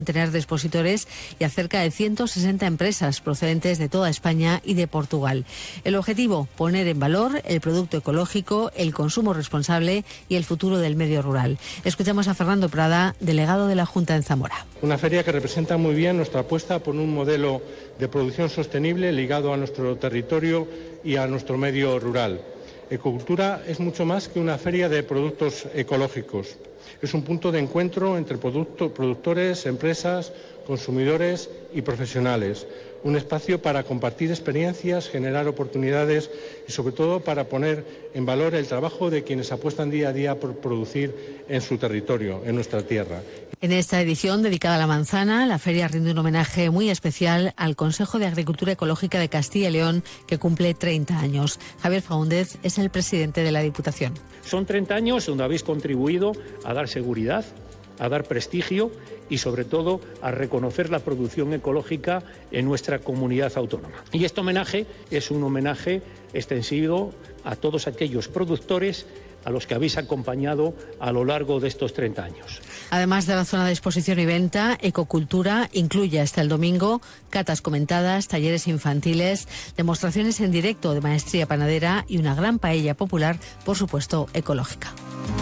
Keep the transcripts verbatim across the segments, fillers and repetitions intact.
Tener de expositores y a cerca de ciento sesenta empresas procedentes de toda España y de Portugal. El objetivo, poner en valor el producto ecológico, el consumo responsable y el futuro del medio rural. Escuchamos a Fernando Prada, delegado de la Junta en Zamora. Una feria que representa muy bien nuestra apuesta por un modelo de producción sostenible ligado a nuestro territorio y a nuestro medio rural. Ecocultura es mucho más que una feria de productos ecológicos. Es un punto de encuentro entre producto, productores, empresas, consumidores y profesionales. Un espacio para compartir experiencias, generar oportunidades y sobre todo para poner en valor el trabajo de quienes apuestan día a día por producir en su territorio, en nuestra tierra. En esta edición dedicada a la manzana, la feria rinde un homenaje muy especial al Consejo de Agricultura Ecológica de Castilla y León, que cumple treinta años. Javier Faúndez es el presidente de la Diputación. Son treinta años donde habéis contribuido a dar seguridad, a dar prestigio y sobre todo a reconocer la producción ecológica en nuestra comunidad autónoma. Y este homenaje es un homenaje extensivo a todos aquellos productores a los que habéis acompañado a lo largo de estos treinta años. Además de la zona de exposición y venta, Ecocultura incluye hasta el domingo catas comentadas, talleres infantiles, demostraciones en directo de maestría panadera y una gran paella popular, por supuesto, ecológica.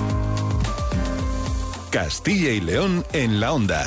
Castilla y León en la onda.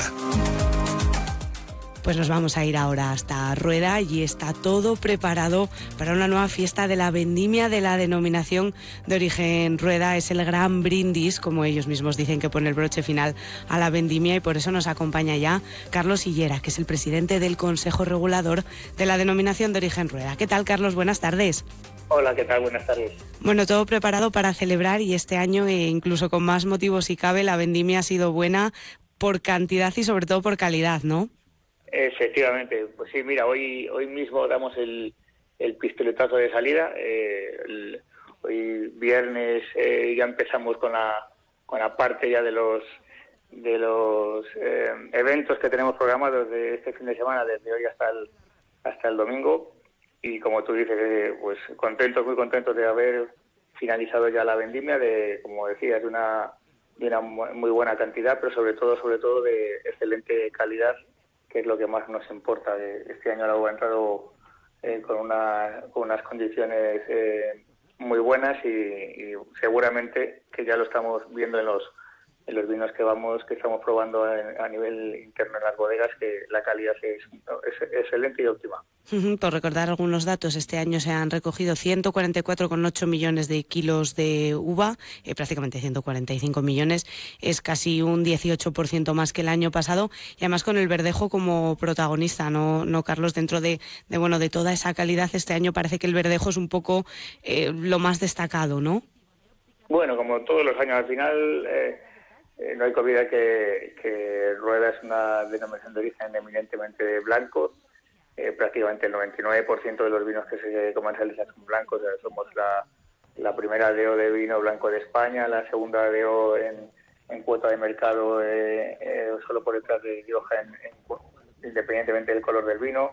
Pues nos vamos a ir ahora hasta Rueda y está todo preparado para una nueva fiesta de la vendimia de la denominación de origen Rueda. Es el gran brindis, como ellos mismos dicen, que pone el broche final a la vendimia, y por eso nos acompaña ya Carlos Hillera, que es el presidente del Consejo Regulador de la denominación de origen Rueda. ¿Qué tal, Carlos? Buenas tardes. Hola, ¿qué tal? Buenas tardes. Bueno, todo preparado para celebrar, y este año, eh, incluso con más motivos si cabe, la vendimia ha sido buena por cantidad y sobre todo por calidad, ¿no? Efectivamente, pues sí, mira, hoy hoy mismo damos el, el pistoletazo de salida. Eh, el, hoy viernes eh, ya empezamos con la con la parte ya de los de los eh, eventos que tenemos programados de este fin de semana, desde hoy hasta el hasta el domingo. Y como tú dices, eh, pues contentos, muy contentos de haber finalizado ya la vendimia, de, como decías, de una de una muy buena cantidad, pero sobre todo sobre todo de excelente calidad, que es lo que más nos importa. Este año la uva ha entrado eh, con, una, con unas condiciones eh, muy buenas y, y seguramente que ya lo estamos viendo en los en los vinos que vamos que estamos probando en, a nivel interno en las bodegas, que la calidad es, es excelente y óptima. Uh-huh. Por recordar algunos datos, este año se han recogido ciento cuarenta y cuatro coma ocho millones de kilos de uva, eh, prácticamente ciento cuarenta y cinco millones, es casi un dieciocho por ciento más que el año pasado, y además con el verdejo como protagonista, ¿no, no Carlos? Dentro de, de bueno de toda esa calidad, este año parece que el verdejo es un poco eh, lo más destacado, ¿no? Bueno, como todos los años, al final eh, eh, no hay que olvidar que, que Rueda es una denominación de origen eminentemente de blancos. Eh, prácticamente el noventa y nueve por ciento de los vinos que se comercializan son blancos. O sea, somos la, la primera D O de vino blanco de España, la segunda D O en, en cuota de mercado, eh, eh, solo por detrás de Rioja, en, en, independientemente del color del vino.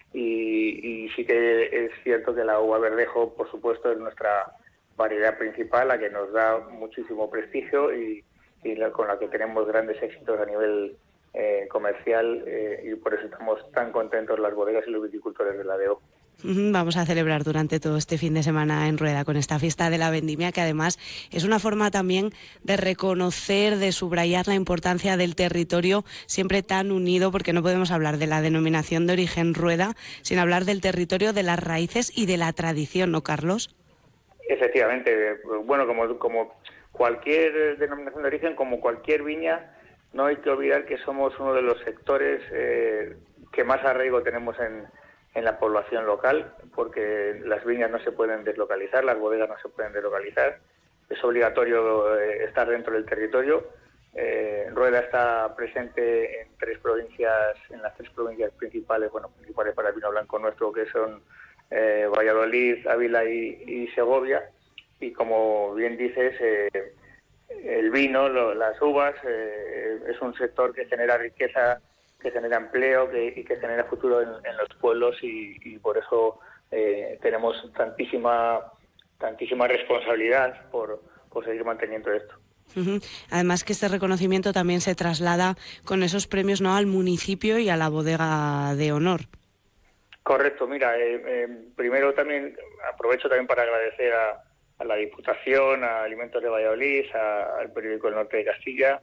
Y, y sí que es cierto que la uva verdejo, por supuesto, es nuestra variedad principal, la que nos da muchísimo prestigio y, y la, con la que tenemos grandes éxitos a nivel Eh, comercial, eh, y por eso estamos tan contentos las bodegas y los viticultores de la D O. Vamos a celebrar durante todo este fin de semana en Rueda con esta fiesta de la vendimia, que además es una forma también de reconocer, de subrayar la importancia del territorio siempre tan unido, porque no podemos hablar de la denominación de origen Rueda sin hablar del territorio, de las raíces y de la tradición, ¿no, Carlos? Efectivamente. Bueno, como, como cualquier denominación de origen, como cualquier viña, no hay que olvidar que somos uno de los sectores eh, que más arraigo tenemos en, en la población local, porque las viñas no se pueden deslocalizar, las bodegas no se pueden deslocalizar, es obligatorio eh, estar dentro del territorio. Eh, Rueda está presente en tres provincias, en las tres provincias principales, bueno, principales para el vino blanco nuestro, que son eh, Valladolid, Ávila y, y Segovia, y como bien dices, eh, el vino, lo, las uvas, eh, es un sector que genera riqueza, que genera empleo que, y que genera futuro en, en los pueblos, y, y por eso eh, tenemos tantísima tantísima responsabilidad por, por seguir manteniendo esto. Uh-huh. Además que este reconocimiento también se traslada con esos premios, ¿no?, al municipio y a la bodega de honor. Correcto, mira, eh, eh, primero también aprovecho también para agradecer a, a la Diputación, a Alimentos de Valladolid, a, al periódico El Norte de Castilla,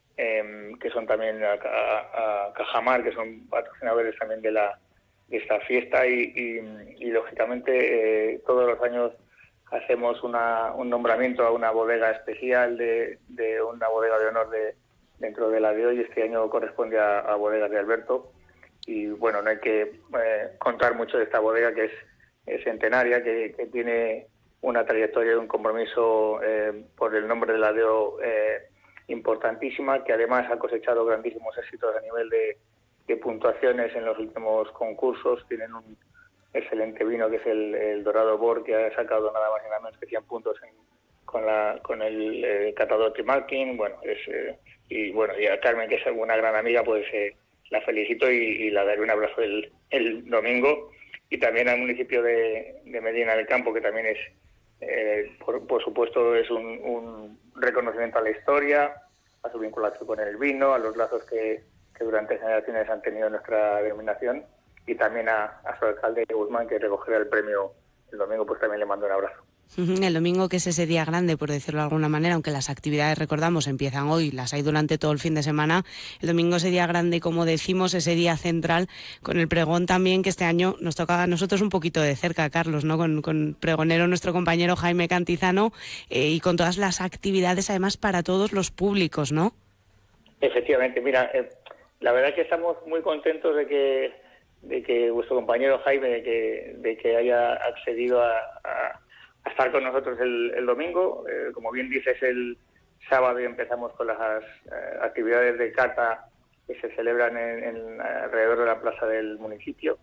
eh, que son también a, a, a Cajamar, que son patrocinadores también de la de esta fiesta y, y, y lógicamente eh, todos los años hacemos una, un nombramiento a una bodega especial de, de una bodega de honor de, dentro de la de hoy. Este año corresponde a, a Bodegas de Alberto y bueno, no hay que eh, contar mucho de esta bodega que es, es centenaria, que, que tiene una trayectoria y un compromiso eh, por el nombre de la D E O eh, importantísima, que además ha cosechado grandísimos éxitos a nivel de, de puntuaciones en los últimos concursos. Tienen un excelente vino que es el, el Dorado Bor, que ha sacado nada más y nada menos que cien puntos en, con la con el eh, catador Trimalkin. Bueno, es, eh, y bueno, y a Carmen, que es una gran amiga, pues eh, la felicito y, y la daré un abrazo el, el domingo. Y también al municipio de, de Medina del Campo, que también es, eh, por, por supuesto, es un, un reconocimiento a la historia, a su vinculación con el vino, a los lazos que, que durante generaciones han tenido nuestra denominación, y también a, a su alcalde Guzmán, que recogerá el premio el domingo, pues también le mando un abrazo. El domingo, que es ese día grande, por decirlo de alguna manera, aunque las actividades, recordamos, empiezan hoy, las hay durante todo el fin de semana. El domingo, ese día grande, como decimos, ese día central, con el pregón también, que este año nos toca a nosotros un poquito de cerca, Carlos, ¿no? Con, con pregonero nuestro compañero Jaime Cantizano, eh, y con todas las actividades, además, para todos los públicos, ¿no? Efectivamente, mira, eh, la verdad es que estamos muy contentos de que de que vuestro compañero Jaime, de que, de que haya accedido a, a a estar con nosotros el, el domingo. Eh, como bien dices, el sábado empezamos con las eh, actividades de cata que se celebran en, en alrededor de la plaza del municipio.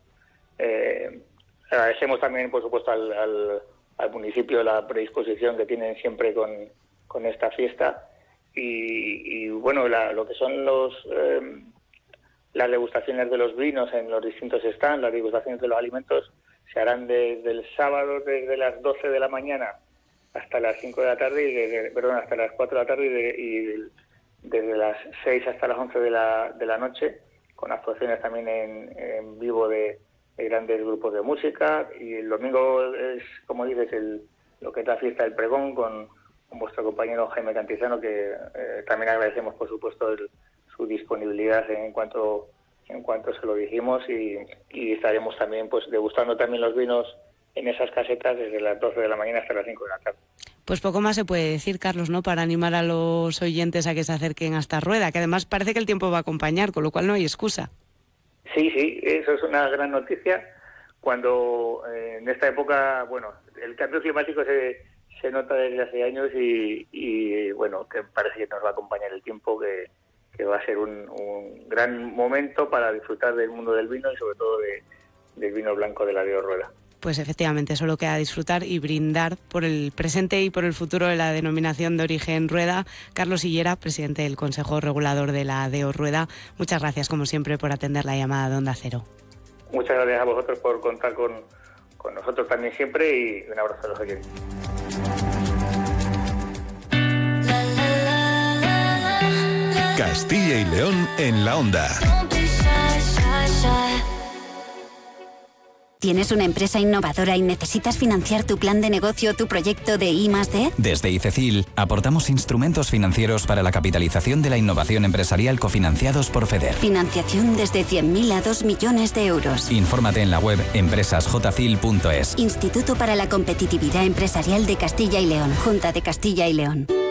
Eh, agradecemos también, por supuesto, al, al, al municipio la predisposición que tienen siempre con, con esta fiesta. Y, y bueno, la, lo que son los eh, las degustaciones de los vinos en los distintos stands, las degustaciones de los alimentos, se harán desde el sábado, desde las doce de la mañana hasta las cinco de la tarde, y desde, perdón, hasta las cuatro de la tarde, y, de, y desde las seis hasta las once de la, de la noche, con actuaciones también en, en vivo de, de grandes grupos de música. Y el domingo es, como dices, el, lo que es la fiesta del pregón con, con vuestro compañero Jaime Cantizano, que eh, también agradecemos, por supuesto, el, su disponibilidad en cuanto en cuanto se lo dijimos, y, y estaremos también pues degustando también los vinos en esas casetas desde las doce de la mañana hasta las cinco de la tarde. Pues poco más se puede decir, Carlos, ¿no?, para animar a los oyentes a que se acerquen a esta rueda, que además parece que el tiempo va a acompañar, con lo cual no hay excusa. Sí, sí, eso es una gran noticia. Cuando eh, en esta época, bueno, el cambio climático se, se nota desde hace años y, y bueno, que parece que nos va a acompañar el tiempo, que que va a ser un, un gran momento para disfrutar del mundo del vino y sobre todo de, del vino blanco de la D E O Rueda. Pues efectivamente, solo queda disfrutar y brindar por el presente y por el futuro de la denominación de origen Rueda. Carlos Hillera, presidente del Consejo Regulador de la D E O Rueda, muchas gracias, como siempre, por atender la llamada de Onda Cero. Muchas gracias a vosotros por contar con, con nosotros también siempre, y un abrazo a los oyentes. Castilla y León en la Onda. ¿Tienes una empresa innovadora y necesitas financiar tu plan de negocio o tu proyecto de I más D? Desde ICECIL aportamos instrumentos financieros para la capitalización de la innovación empresarial cofinanciados por FEDER. Financiación desde cien mil a dos millones de euros. Infórmate en la web empresas j c i l punto es. Instituto para la Competitividad Empresarial de Castilla y León. Junta de Castilla y León.